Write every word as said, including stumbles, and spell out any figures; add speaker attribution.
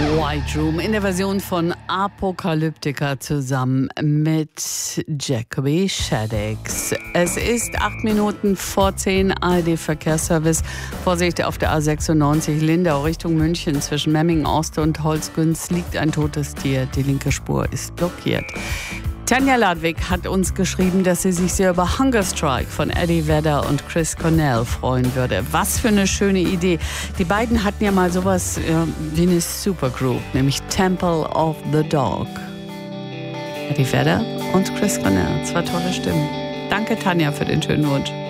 Speaker 1: White Room in der Version von Apocalyptica zusammen mit Jacoby Shaddix. Es ist acht Minuten vor zehn, A R D-Verkehrsservice. Vorsicht auf der A sechsundneunzig Lindau Richtung München zwischen Memmingen-Ost und Holzgünz liegt ein totes Tier. Die linke Spur ist blockiert. Tanja Ladwig hat uns geschrieben, dass sie sich sehr über Hunger Strike von Eddie Vedder und Chris Cornell freuen würde. Was für eine schöne Idee. Die beiden hatten ja mal sowas ja, wie eine Supergroup, nämlich Temple of the Dog. Eddie Vedder und Chris Cornell, zwei tolle Stimmen. Danke Tanja für den schönen Wunsch.